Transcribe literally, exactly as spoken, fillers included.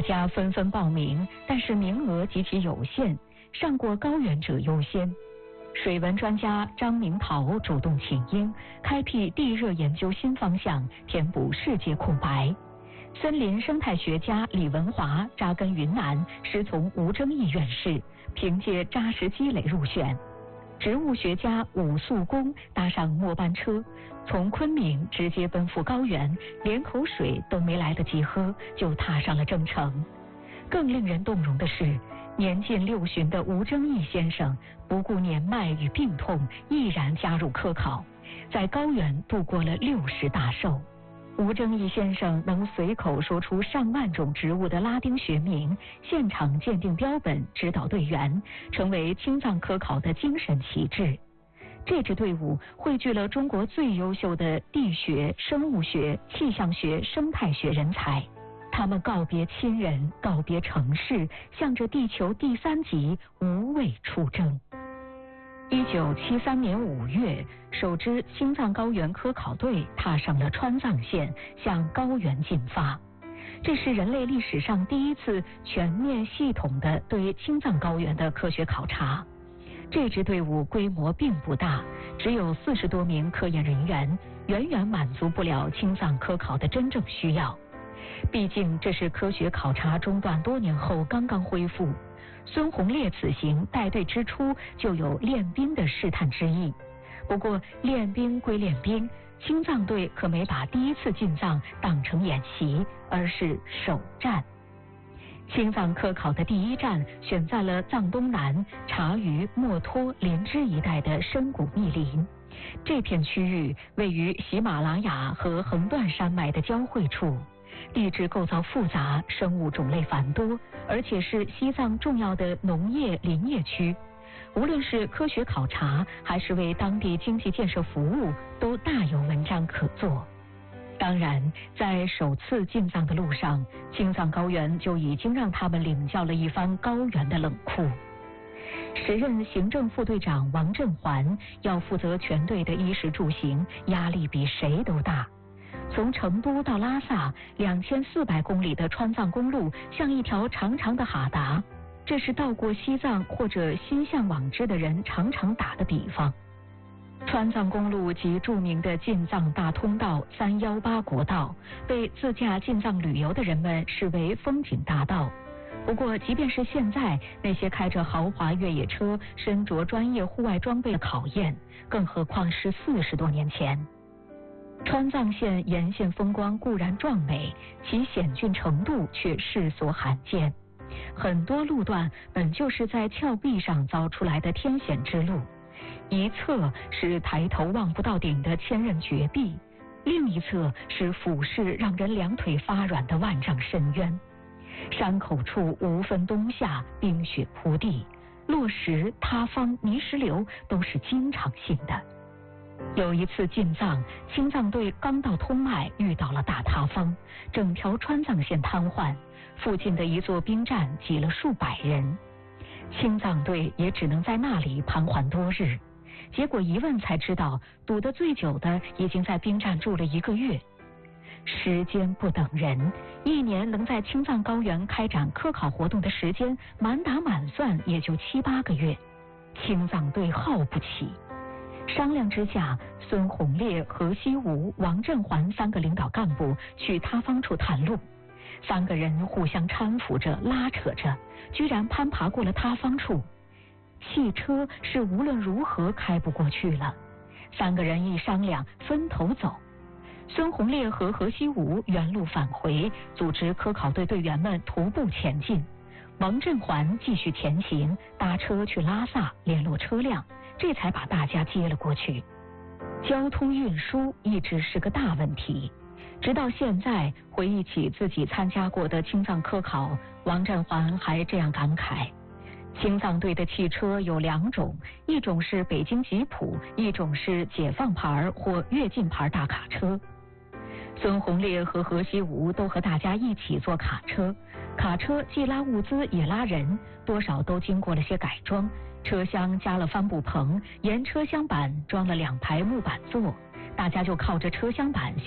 大家纷纷报名，但是名额极其有限，上过高原者优先。水文专家张明桃主动请缨，开辟地热研究新方向，填补世界空白。森林生态学家李文华扎根云南，师从吴征义院士，凭借扎实积累入选。植物学家武肃公搭上末班车，从昆明直接奔赴高原，连口水都没来得及喝，就踏上了征程。更令人动容的是，年近六旬的吴征义先生不顾年迈与病痛，毅然加入科考，在高原度过了六十大寿。吴征义先生能随口说出上万种植物的拉丁学名，现场鉴定标本，指导队员，成为青藏科考的精神旗帜。这支队伍汇聚了中国最优秀的地学、生物学、气象学、生态学人才。他们告别亲人，告别城市，向着地球第三极无畏出征。一九七三年五月，首支青藏高原科考队踏上了川藏线，向高原进发。这是人类历史上第一次全面系统的对青藏高原的科学考察。这支队伍规模并不大，只有四十多名科研人员，远远满足不了青藏科考的真正需要。毕竟这是科学考察中断多年后刚刚恢复。孙洪烈此行带队之初就有练兵的试探之意，不过练兵归练兵，青藏队可没把第一次进藏当成演习，而是首战。青藏科考的第一站选在了藏东南察隅、墨脱、林芝一带的深谷密林。这片区域位于喜马拉雅和横断山脉的交汇处，地质构造复杂，生物种类繁多，而且是西藏重要的农业林业区。无论是科学考察，还是为当地经济建设服务，都大有文章可做。当然，在首次进藏的路上，青藏高原就已经让他们领教了一番高原的冷酷。时任行政副队长王振环要负责全队的衣食住行，压力比谁都大。从成都到拉萨，两千四百公里的川藏公路像一条长长的哈达，这是到过西藏或者心向往之的人常常打的比方。川藏公路及著名的进藏大通道三一八国道，被自驾进藏旅游的人们视为风景大道。不过，即便是现在，那些开着豪华越野车、身着专业户外装备的考验，更何况是四十多年前。川藏线沿线风光固然壮美，其险峻程度却世所罕见。很多路段本就是在峭壁上凿出来的天险之路，一侧是抬头望不到顶的千仞绝壁，另一侧是俯视让人两腿发软的万丈深渊。山口处无分冬夏，冰雪铺地，落石、塌方、泥石流都是经常性的。有一次进藏，青藏队刚到通麦，遇到了大塌方，整条川藏线瘫痪，附近的一座兵站挤了数百人，青藏队也只能在那里盘桓多日。结果一问才知道，堵得最久的已经在兵站住了一个月。时间不等人，一年能在青藏高原开展科考活动的时间，满打满算也就七八个月，青藏队耗不起。商量之下，孙洪烈、何西吴、王振环三个领导干部去塌方处探路。三个人互相搀扶着、拉扯着，居然攀爬过了塌方处。汽车是无论如何开不过去了。三个人一商量，分头走。孙洪烈和何西吴原路返回，组织科考队队员们徒步前进。王振环继续前行，搭车去拉萨联络车辆，这才把大家接了过去。交通运输一直是个大问题，直到现在回忆起自己参加过的青藏科考，王振环还这样感慨：青藏队的汽车有两种，一种是北京吉普，一种是解放牌或跃进牌大卡车。孙洪烈和何西吴都和大家一起坐卡车，卡车既拉物资也拉人，多少都经过了些改装，车厢加了帆布棚，沿车厢板装了两排木板座，大家就靠着车厢板